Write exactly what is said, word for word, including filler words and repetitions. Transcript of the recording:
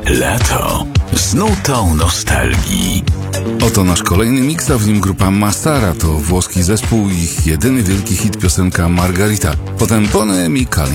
Lato z nutą nostalgii. Oto nasz kolejny miks, a w nim grupa Mastara. To włoski zespół, ich jedyny wielki hit, piosenka Margarita. Potem Pone mi Cali